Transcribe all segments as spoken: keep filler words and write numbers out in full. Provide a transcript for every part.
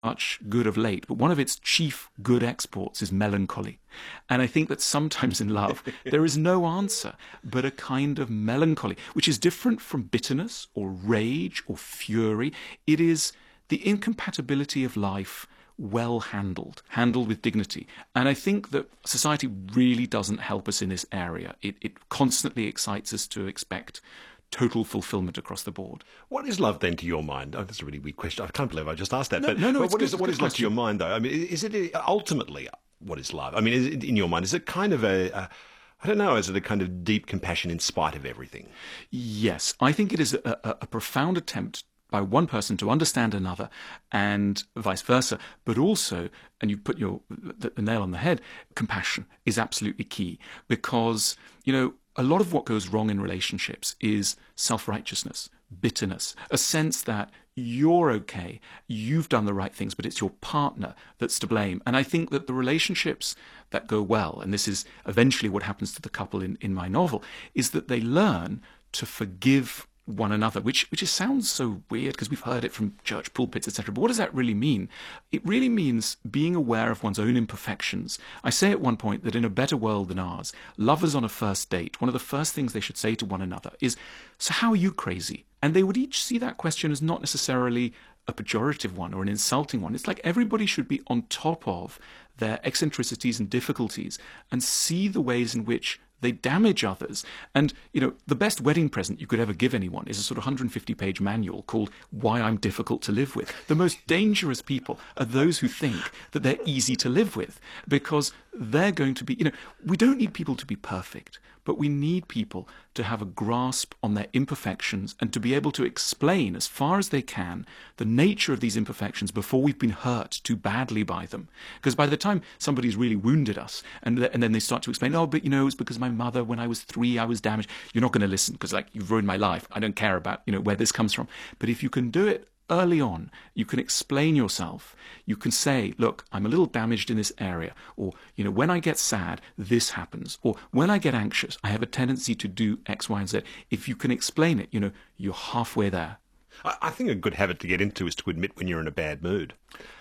much good of late, but one of its chief good exports is melancholy. And I think that sometimes in love, there is no answer but a kind of melancholy, which is different from bitterness or rage or fury. It is the incompatibility of life well handled, handled with dignity. And I think that society really doesn't help us in this area. It, it constantly excites us to expect total fulfillment across the board. What is love then to your mind? Oh, that's a really weird question. I can't believe I just asked that. No, but no, no, but what it's is good, what it's is a good love to your question. mind, though? I mean, is it ultimately what is love? I mean, is it, in your mind, is it kind of a, a I don't know, is it a kind of deep compassion in spite of everything? Yes, I think it is a, a, a profound attempt by one person to understand another and vice versa, but also, and you put your the, the nail on the head, compassion is absolutely key because, you know, a lot of what goes wrong in relationships is self-righteousness, bitterness, a sense that you're okay, you've done the right things, but it's your partner that's to blame. And I think that the relationships that go well, and this is eventually what happens to the couple in, in my novel, is that they learn to forgive one another, which which is, sounds so weird because we've heard it from church pulpits, et cetera. But what does that really mean? It really means being aware of one's own imperfections. I say at one point that in a better world than ours, lovers on a first date, one of the first things they should say to one another is, "So how are you crazy?" And they would each see that question as not necessarily a pejorative one or an insulting one. It's like everybody should be on top of their eccentricities and difficulties and see the ways in which they damage others. And, you know, the best wedding present you could ever give anyone is a sort of one hundred fifty page manual called Why I'm Difficult to Live With. The most dangerous people are those who think that they're easy to live with because they're going to be, you know, we don't need people to be perfect, but we need people to have a grasp on their imperfections and to be able to explain as far as they can the nature of these imperfections before we've been hurt too badly by them. Because by the time somebody's really wounded us and, th- and then they start to explain, oh, but you know, it's because my mother, when I was three, I was damaged. You're not going to listen because, like, you've ruined my life. I don't care about, you know, where this comes from. But if you can do it early on, you can explain yourself. You can say, look, I'm a little damaged in this area. Or, you know, when I get sad, this happens. Or when I get anxious, I have a tendency to do X, Y, and Z. If you can explain it, you know, you're halfway there. I, I think a good habit to get into is to admit when you're in a bad mood.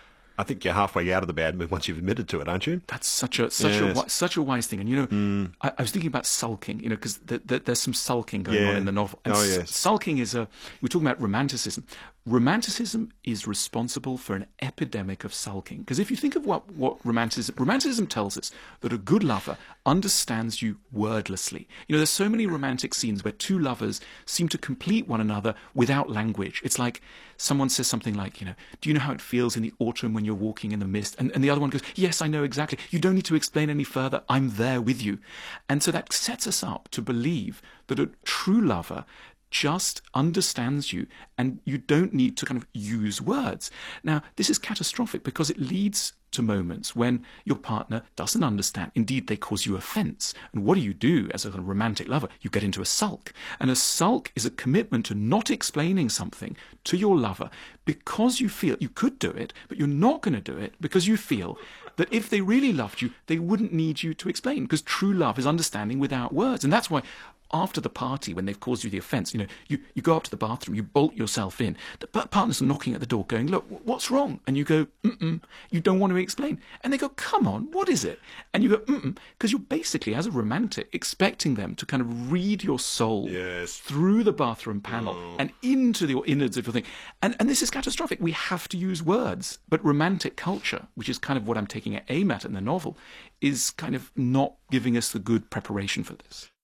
I think you're halfway out of the bad mood once you've admitted to it, aren't you? That's such a such yes. a wi- such a wise thing. And you know, mm. I, I was thinking about sulking. You know, because the, the, there's some sulking going yeah. on in the novel. And oh s- yes. Sulking is a. We're talking about romanticism. Romanticism is responsible for an epidemic of sulking. Because if you think of what what romanticism romanticism tells us that a good lover understands you wordlessly. You know, there's so many romantic scenes where two lovers seem to complete one another without language. It's like someone says something like, you know, do you know how it feels in the autumn when you're walking in the mist? And, and the other one goes, yes, I know exactly. You don't need to explain any further. I'm there with you. And so that sets us up to believe that a true lover just understands you and you don't need to kind of use words. Now, this is catastrophic because it leads to moments when your partner doesn't understand. Indeed, they cause you offense. And what do you do as a romantic lover? You get into a sulk. And a sulk is a commitment to not explaining something to your lover because you feel you could do it, but you're not going to do it because you feel that if they really loved you, they wouldn't need you to explain, because true love is understanding without words. And that's why after the party, when they've caused you the offence, you know, you, you go up to the bathroom, you bolt yourself in. The partner's knocking at the door going, look, what's wrong? And you go, mm-mm, you don't want to explain. And they go, come on, what is it? And you go, mm-mm, because you're basically, as a romantic, expecting them to kind of read your soul yes. through the bathroom panel oh. and into the innards of your thing. And, and this is catastrophic. We have to use words. But romantic culture, which is kind of what I'm taking aim at in the novel, is kind of not giving us the good preparation for this.